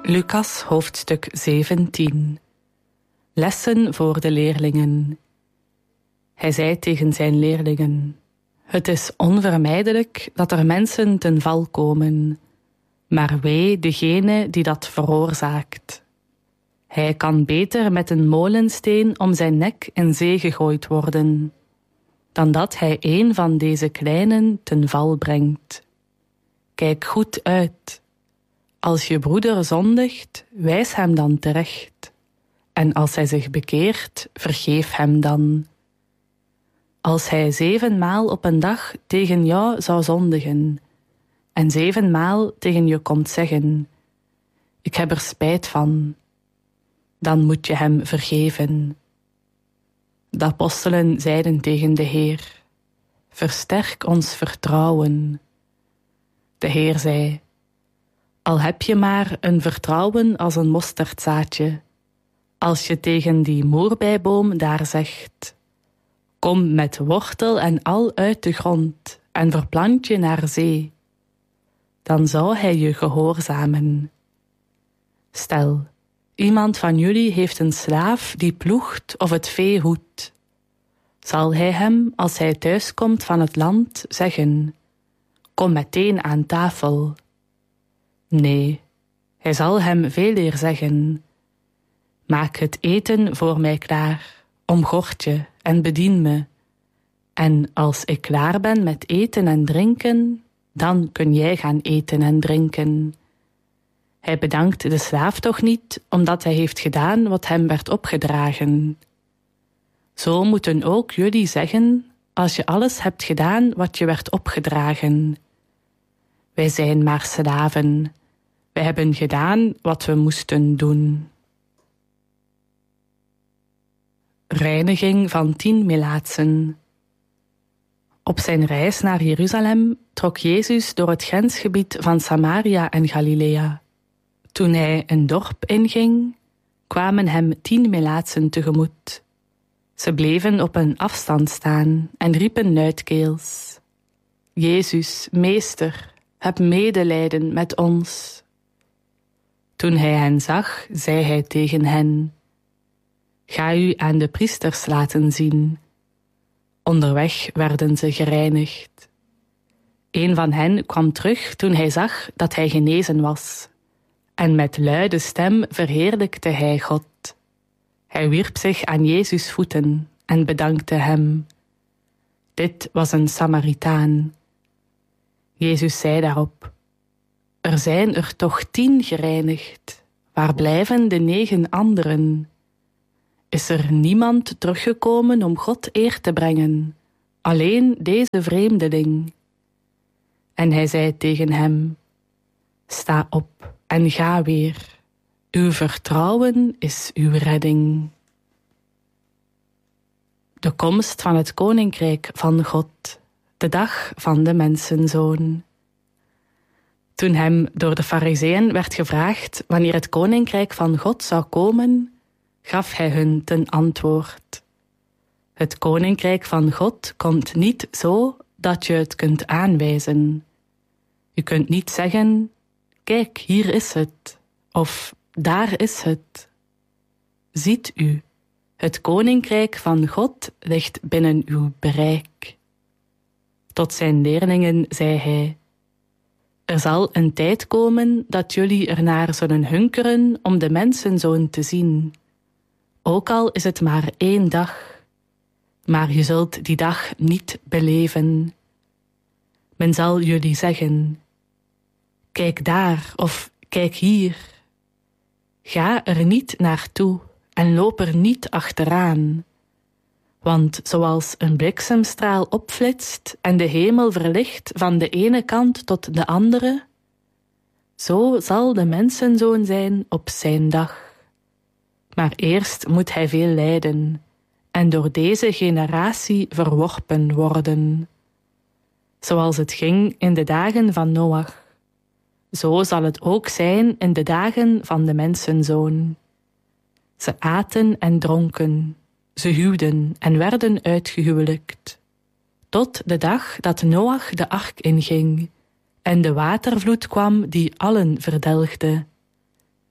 Lucas hoofdstuk 17. Lessen voor de leerlingen. Hij zei tegen zijn leerlingen: het is onvermijdelijk dat er mensen ten val komen, maar wee degene die dat veroorzaakt. Hij kan beter met een molensteen om zijn nek in zee gegooid worden, dan dat hij een van deze kleinen ten val brengt. Kijk goed uit. Als je broeder zondigt, wijs hem dan terecht. En als hij zich bekeert, vergeef hem dan. Als hij 7 maal op een dag tegen jou zou zondigen, en 7 maal tegen je komt zeggen: ik heb er spijt van, dan moet je hem vergeven. De apostelen zeiden tegen de Heer: versterk ons vertrouwen. De Heer zei: al heb je maar een vertrouwen als een mosterdzaadje, als je tegen die moerbeiboom daar zegt: kom met wortel en al uit de grond en verplant je naar zee, dan zou hij je gehoorzamen. Stel, iemand van jullie heeft een slaaf die ploegt of het vee hoedt. Zal hij hem, als hij thuiskomt van het land, zeggen: kom meteen aan tafel? Nee, hij zal hem veeleer zeggen: maak het eten voor mij klaar, omgord je en bedien me. En als ik klaar ben met eten en drinken, dan kun jij gaan eten en drinken. Hij bedankt de slaaf toch niet, omdat hij heeft gedaan wat hem werd opgedragen. Zo moeten ook jullie zeggen, als je alles hebt gedaan wat je werd opgedragen: wij zijn maar slaven. Wij hebben gedaan wat we moesten doen. Reiniging van 10 melaatsen. Op zijn reis naar Jeruzalem trok Jezus door het grensgebied van Samaria en Galilea. Toen hij een dorp inging, kwamen hem 10 melaatsen tegemoet. Ze bleven op een afstand staan en riepen luidkeels: Jezus, meester, heb medelijden met ons. Toen hij hen zag, zei hij tegen hen: ga u aan de priesters laten zien. Onderweg werden ze gereinigd. Een van hen kwam terug toen hij zag dat hij genezen was. En met luide stem verheerlijkte hij God. Hij wierp zich aan Jezus' voeten en bedankte hem. Dit was een Samaritaan. Jezus zei daarop: er zijn er toch 10 gereinigd. Waar blijven de 9 anderen? Is er niemand teruggekomen om God eer te brengen, alleen deze vreemdeling? En hij zei tegen hem: sta op en ga weer. Uw vertrouwen is uw redding. De komst van het koninkrijk van God, de dag van de mensenzoon. Toen hem door de Farizeeën werd gevraagd wanneer het koninkrijk van God zou komen, gaf hij hun ten antwoord: het koninkrijk van God komt niet zo dat je het kunt aanwijzen. Je kunt niet zeggen: kijk, hier is het, of daar is het. Ziet u, het koninkrijk van God ligt binnen uw bereik. Tot zijn leerlingen zei hij: er zal een tijd komen dat jullie ernaar zullen hunkeren om de mensenzoon te zien. Ook al is het maar 1 dag. Maar je zult die dag niet beleven. Men zal jullie zeggen: kijk daar of kijk hier. Ga er niet naartoe en loop er niet achteraan. Want zoals een bliksemstraal opflitst en de hemel verlicht van de ene kant tot de andere, zo zal de mensenzoon zijn op zijn dag. Maar eerst moet hij veel lijden en door deze generatie verworpen worden. Zoals het ging in de dagen van Noach, zo zal het ook zijn in de dagen van de mensenzoon. Ze aten en dronken, ze huwden en werden uitgehuwelijkt, tot de dag dat Noach de ark inging en de watervloed kwam die allen verdelgde.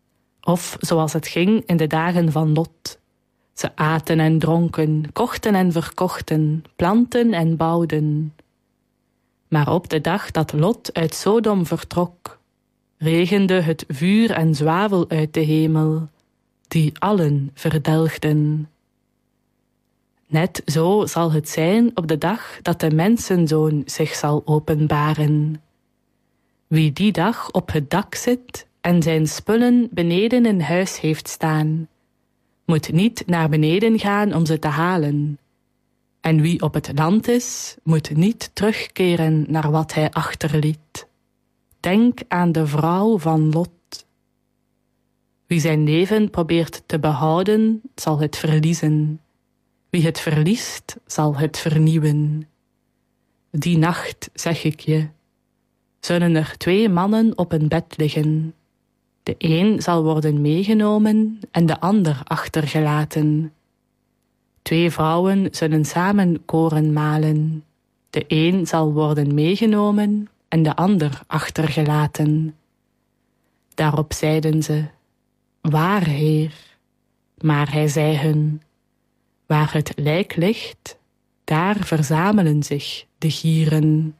Of zoals het ging in de dagen van Lot. Ze aten en dronken, kochten en verkochten, planten en bouwden. Maar op de dag dat Lot uit Sodom vertrok, regende het vuur en zwavel uit de hemel, die allen verdelgden. Net zo zal het zijn op de dag dat de mensenzoon zich zal openbaren. Wie die dag op het dak zit en zijn spullen beneden in huis heeft staan, moet niet naar beneden gaan om ze te halen. En wie op het land is, moet niet terugkeren naar wat hij achterliet. Denk aan de vrouw van Lot. Wie zijn leven probeert te behouden, zal het verliezen. Wie het verliest, zal het vernieuwen. Die nacht, zeg ik je, zullen er 2 mannen op een bed liggen. De een zal worden meegenomen en de ander achtergelaten. 2 vrouwen zullen samen koren malen. De een zal worden meegenomen en de ander achtergelaten. Daarop zeiden ze, waar, Heer? Maar hij zei hun, waar het lijk ligt, daar verzamelen zich de gieren.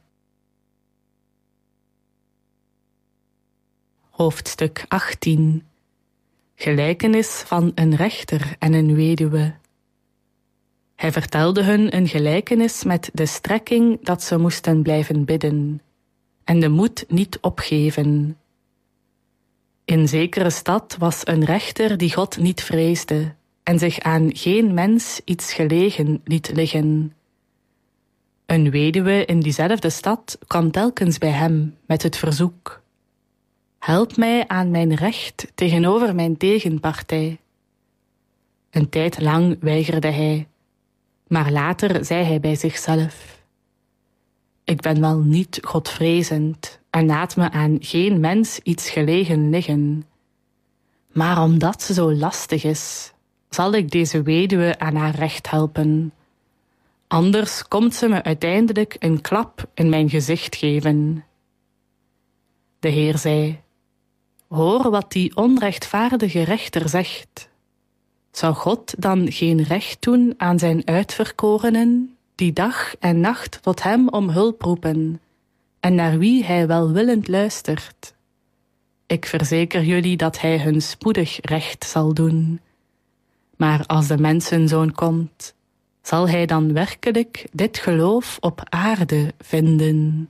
Hoofdstuk 18. Gelijkenis van een rechter en een weduwe. Hij vertelde hun een gelijkenis met de strekking dat ze moesten blijven bidden en de moed niet opgeven. In zekere stad was een rechter die God niet vreesde en zich aan geen mens iets gelegen liet liggen. Een weduwe in diezelfde stad kwam telkens bij hem met het verzoek: help mij aan mijn recht tegenover mijn tegenpartij. Een tijd lang weigerde hij, maar later zei hij bij zichzelf: ik ben wel niet godvrezend en laat me aan geen mens iets gelegen liggen. Maar omdat ze zo lastig is, zal ik deze weduwe aan haar recht helpen. Anders komt ze me uiteindelijk een klap in mijn gezicht geven. De Heer zei: hoor wat die onrechtvaardige rechter zegt. Zou God dan geen recht doen aan zijn uitverkorenen, die dag en nacht tot hem om hulp roepen, en naar wie hij welwillend luistert? Ik verzeker jullie dat hij hun spoedig recht zal doen. Maar als de mensenzoon komt, zal hij dan werkelijk dit geloof op aarde vinden?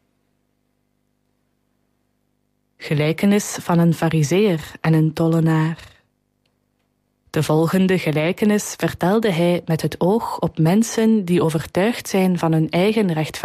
Gelijkenis van een farizeeër en een tollenaar. De volgende gelijkenis vertelde hij met het oog op mensen die overtuigd zijn van hun eigen rechtvaardigheid